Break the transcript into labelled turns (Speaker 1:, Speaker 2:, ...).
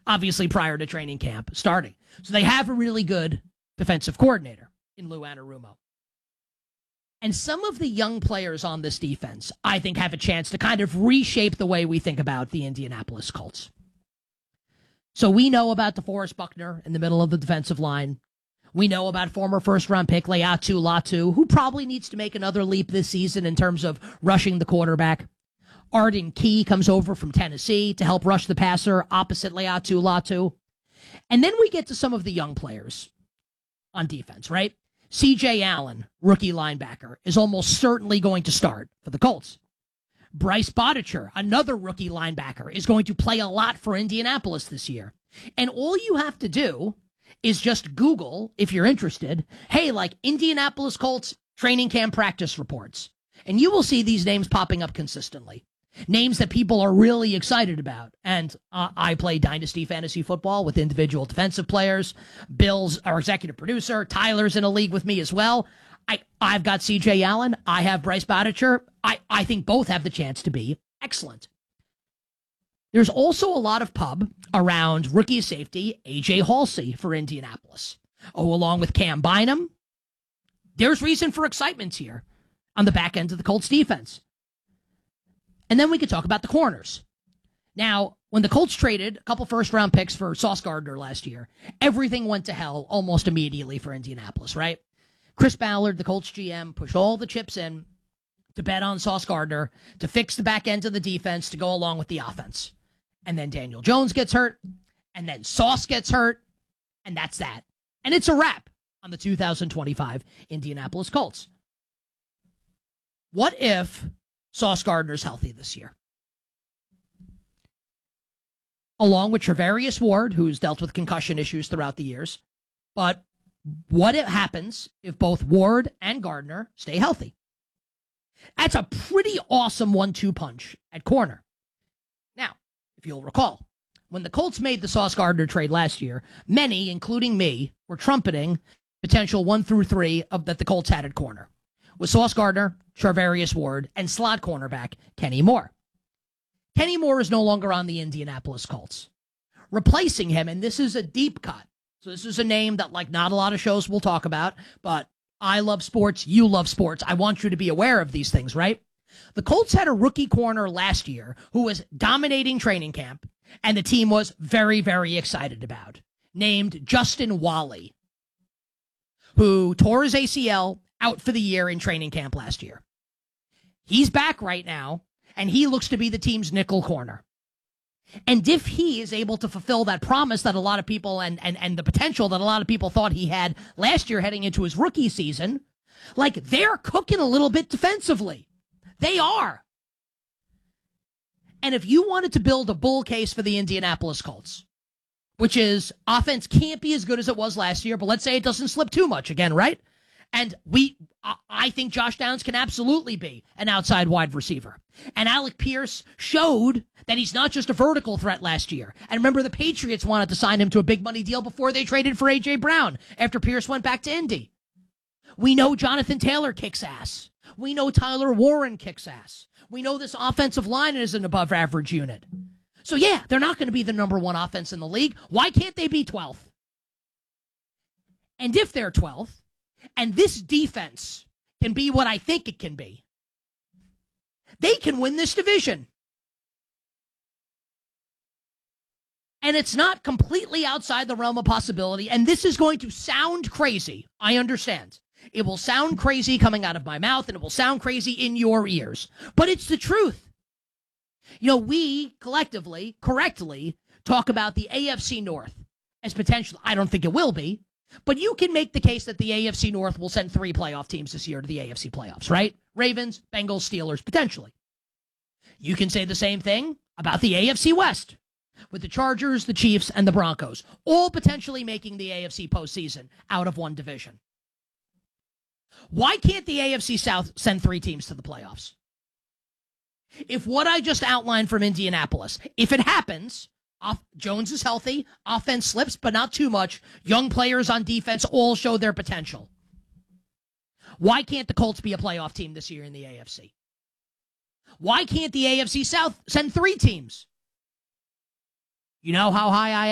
Speaker 1: obviously prior to training camp starting. So they have a really good defensive coordinator in Lou Anarumo. And some of the young players on this defense, I think, have a chance to kind of reshape the way we think about the Indianapolis Colts. So we know about DeForest Buckner in the middle of the defensive line. We know about former first-round pick Laiatu Latu, who probably needs to make another leap this season in terms of rushing the quarterback. Arden Key comes over from Tennessee to help rush the passer opposite Laiatu Latu. And then we get to some of the young players on defense, right? C.J. Allen, rookie linebacker, is almost certainly going to start for the Colts. Bryce Botticher, another rookie linebacker, is going to play a lot for Indianapolis this year. And all you have to do is just Google, if you're interested, hey, like Indianapolis Colts training camp practice reports. And you will see these names popping up consistently. Names that people are really excited about. And I play Dynasty Fantasy Football with individual defensive players. Bill's our executive producer. Tyler's in a league with me as well. I've got C.J. Allen. I have Bryce Botticher. I think both have the chance to be excellent. There's also a lot of pub around rookie safety A.J. Halsey for Indianapolis. Oh, along with Cam Bynum. There's reason for excitement here on the back end of the Colts defense. And then we could talk about the corners. Now, when the Colts traded a couple first-round picks for Sauce Gardner last year, everything went to hell almost immediately for Indianapolis, right? Chris Ballard, the Colts GM, pushed all the chips in to bet on Sauce Gardner to fix the back end of the defense to go along with the offense. And then Daniel Jones gets hurt, and then Sauce gets hurt, and that's that. And it's a wrap on the 2025 Indianapolis Colts. What if Sauce Gardner's healthy this year? Along with Travarius Ward, who's dealt with concussion issues throughout the years. But what happens if both Ward and Gardner stay healthy? That's a pretty awesome 1-2 punch at corner. Now, if you'll recall, when the Colts made the Sauce Gardner trade last year, many, including me, were trumpeting potential 1 through 3 that the Colts had at corner, with Sauce Gardner, Charvarius Ward, and slot cornerback Kenny Moore. Kenny Moore is no longer on the Indianapolis Colts. Replacing him, and this is a deep cut, so this is a name that not a lot of shows will talk about, but I love sports, you love sports. I want you to be aware of these things, right? The Colts had a rookie corner last year who was dominating training camp, and the team was very, very excited about, named Justin Wally, who tore his ACL out for the year in training camp last year. He's back right now, and he looks to be the team's nickel corner. And if he is able to fulfill that promise that a lot of people and the potential that a lot of people thought he had last year heading into his rookie season, they're cooking a little bit defensively. They are. And if you wanted to build a bull case for the Indianapolis Colts, which is offense can't be as good as it was last year, but let's say it doesn't slip too much again, right? And I think Josh Downs can absolutely be an outside wide receiver. And Alec Pierce showed that he's not just a vertical threat last year. And remember, the Patriots wanted to sign him to a big money deal before they traded for A.J. Brown after Pierce went back to Indy. We know Jonathan Taylor kicks ass. We know Tyler Warren kicks ass. We know this offensive line is an above average unit. So yeah, they're not going to be the number one offense in the league. Why can't they be 12th? And if they're 12th, and this defense can be what I think it can be, they can win this division. And it's not completely outside the realm of possibility. And this is going to sound crazy. I understand. It will sound crazy coming out of my mouth, and it will sound crazy in your ears. But it's the truth. We collectively, correctly, talk about the AFC North as potential. I don't think it will be. But you can make the case that the AFC North will send 3 playoff teams this year to the AFC playoffs, right? Ravens, Bengals, Steelers, potentially. You can say the same thing about the AFC West, with the Chargers, the Chiefs, and the Broncos, all potentially making the AFC postseason out of one division. Why can't the AFC South send 3 teams to the playoffs? If what I just outlined from Indianapolis, if it happens, Jones is healthy, offense slips, but not too much, young players on defense all show their potential. Why can't the Colts be a playoff team this year in the AFC? Why can't the AFC South send 3 teams? You know how high I